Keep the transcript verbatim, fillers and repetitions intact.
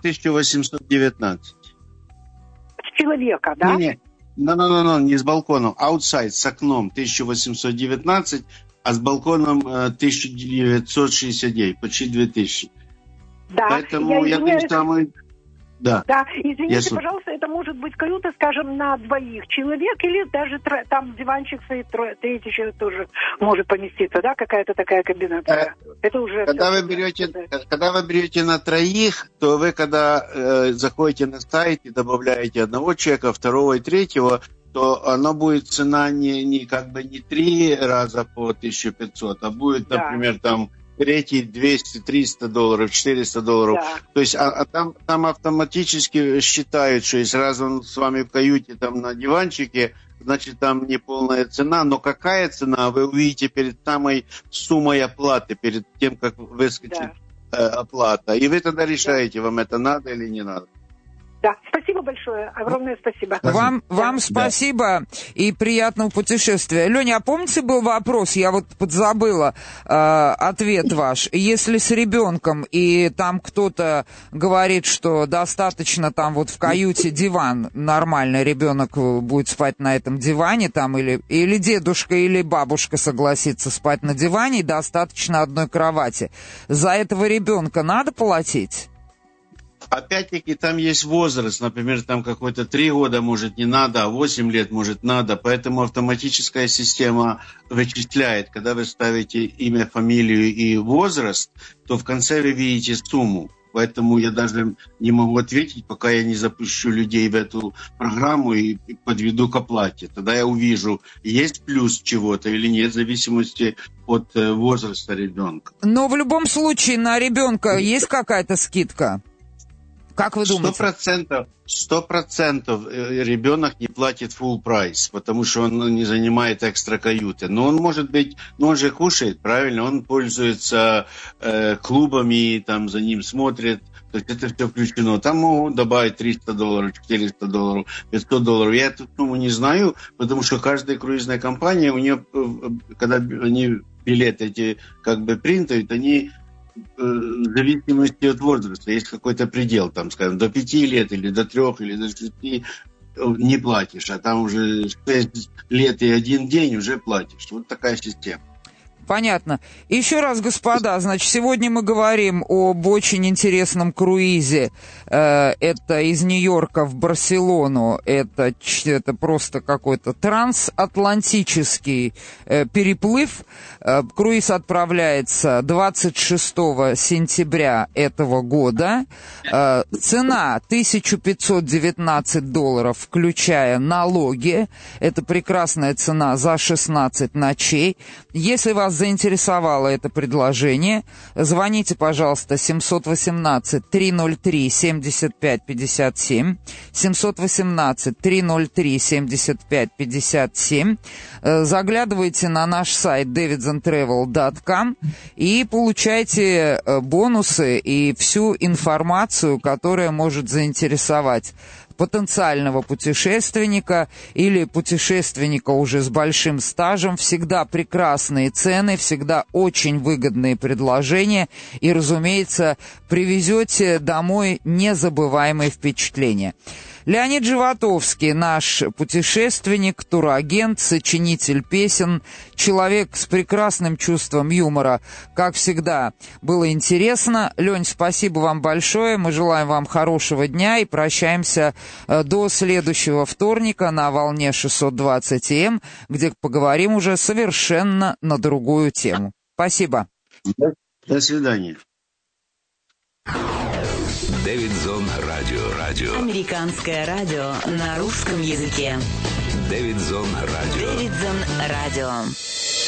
тысяча восемьсот девятнадцать. С человека, да? Не, не, no, no, no, не с балконом. Outside, с окном тысяча восемьсот девятнадцать, а с балконом тысяча девятьсот шестьдесят девять, почти две тысячи. Да, поэтому я, я думаю, что мы... Да. Да, извините, Я... пожалуйста, это может быть каюта, скажем, на двоих человек, или даже тро... там диванчик стоит, тро... третий человек тоже может поместиться, да, какая-то такая комбинация. Э, это уже... Когда вы, берете, когда вы берете на троих, то вы, когда э, заходите на сайт и добавляете одного человека, второго и третьего, то оно будет цена не, не как бы не три раза по тысяча пятьсот, а будет, да. например, там... третий двести триста долларов, четыреста долларов. Да. То есть а, а там, там автоматически считают, что если раз он с вами в каюте там на диванчике, значит там не полная цена. Но какая цена, вы увидите перед самой суммой оплаты, перед тем, как выскочит да. э, оплата. И вы тогда решаете, да. вам это надо или не надо. Да, спасибо большое, огромное спасибо. Вам, да. вам спасибо да. и приятного путешествия. Леня, а помните, был вопрос, я вот подзабыла э, ответ ваш. Если с ребенком и там кто-то говорит, что достаточно там вот в каюте диван, нормально ребенок будет спать на этом диване, там или, или дедушка, или бабушка согласится спать на диване, и достаточно одной кровати. За этого ребенка надо платить? Опять-таки там есть возраст, например, там какой-то три года может не надо, а восемь лет может надо, поэтому автоматическая система вычисляет, когда вы ставите имя, фамилию и возраст, то в конце вы видите сумму. Поэтому я даже не могу ответить, пока я не запущу людей в эту программу и подведу к оплате. Тогда я увижу, есть плюс чего-то или нет, в зависимости от возраста ребенка. Но в любом случае на ребенка есть какая-то скидка? Как вы думаете? Сто процентов, сто процентов ребенок не платит full прайс, потому что он не занимает экстра каюты. Но он может быть, ну он же кушает, правильно, он пользуется э, клубами, там за ним смотрят, то есть это все включено. Там могут добавить триста долларов, четыреста долларов, пятьсот долларов. Я эту сумму не знаю, потому что каждая круизная компания, у нее, когда они билеты эти как бы принтают, они в зависимости от возраста есть какой-то предел, там, скажем, до пяти лет или до трех или до шести не платишь, а там уже шесть лет и один день уже платишь. Вот такая система. Понятно. Еще раз, господа, значит, сегодня мы говорим об очень интересном круизе. Это из Нью-Йорка в Барселону. Это, это просто какой-то трансатлантический переплыв. Круиз отправляется двадцать шестого сентября этого года. Цена тысяча пятьсот девятнадцать долларов, включая налоги. Это прекрасная цена за шестнадцать ночей. Если вас заинтересовало это предложение, звоните, пожалуйста, семь один восемь три ноль три семь пять пять семь, семь один восемь три ноль три семь пять пять семь, заглядывайте на наш сайт дэвидсон трэвел точка ком и получайте бонусы и всю информацию, которая может заинтересовать потенциального путешественника или путешественника уже с большим стажем. Всегда прекрасные цены, всегда очень выгодные предложения и, разумеется, привезете домой незабываемые впечатления. Леонид Животовский, наш путешественник, турагент, сочинитель песен, человек с прекрасным чувством юмора. Как всегда, было интересно. Лень, спасибо вам большое. Мы желаем вам хорошего дня и прощаемся до следующего вторника на волне шестьсот двадцать эй эм, где поговорим уже совершенно на другую тему. Спасибо. До свидания. Дэвидсон радио. Радио. Американское радио на русском языке. Дэвидсон радио. Дэвидсон радио.